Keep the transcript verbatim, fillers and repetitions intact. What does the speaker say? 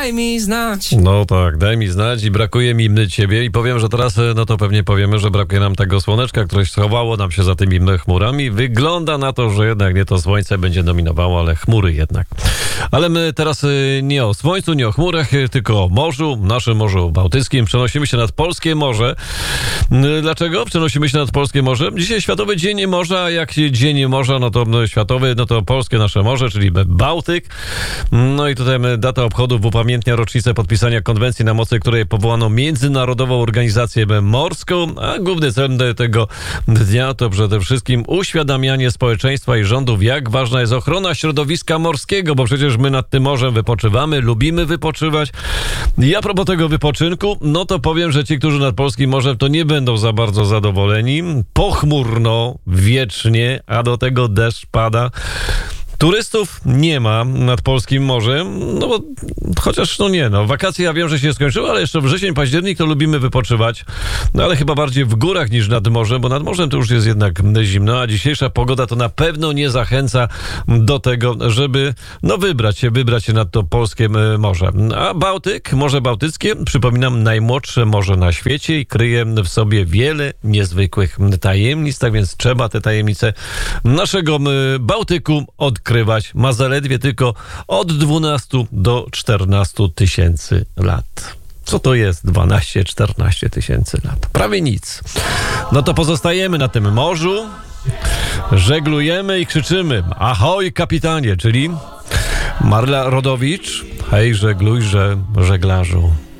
daj mi znać. No tak, daj mi znać i brakuje mi ciebie i powiem, że teraz, no to pewnie powiemy, że brakuje nam tego słoneczka, które schowało nam się za tymi chmurami. Wygląda na to, że jednak nie to słońce będzie dominowało, ale chmury jednak. Ale my teraz nie o słońcu, nie o chmurach, tylko o morzu, naszym Morzu Bałtyckim. Przenosimy się nad Polskie Morze. Dlaczego przenosimy się nad Polskie Morze? Dzisiaj Światowy Dzień Morza, a jak Dzień Morza, no to światowy, no to polskie nasze morze, czyli Bałtyk. No i tutaj data obchodów upamiętnia rocznicę podpisania konwencji, na mocy której powołano Międzynarodową Organizację Morską, a główny cel tego dnia to przede wszystkim uświadamianie społeczeństwa i rządów, jak ważna jest ochrona środowiska morskiego, bo przecież my nad tym morzem wypoczywamy, lubimy wypoczywać. I a propos tego wypoczynku, no to powiem, że ci, którzy nad polskim morzem, to nie będą za bardzo zadowoleni. Pochmurno, wiecznie, a do tego deszcz pada. Turystów nie ma nad polskim morzem, no bo chociaż no nie, no wakacje ja wiem, że się skończyły, ale jeszcze wrzesień, październik to lubimy wypoczywać, no ale chyba bardziej w górach niż nad morzem, bo nad morzem to już jest jednak zimno, a dzisiejsza pogoda to na pewno nie zachęca do tego, żeby no wybrać się, wybrać się nad to polskie morze. A Bałtyk, Morze Bałtyckie, przypominam, najmłodsze morze na świecie i kryje w sobie wiele niezwykłych tajemnic, tak więc trzeba te tajemnice naszego Bałtyku odkrywać. Ma zaledwie tylko od dwunastu do czternastu tysięcy lat. Co to jest dwanaście czternaście tysięcy lat? Prawie nic. No to pozostajemy na tym morzu, żeglujemy i krzyczymy ahoj kapitanie, czyli Marla Rodowicz, hej żeglujże żeglarzu.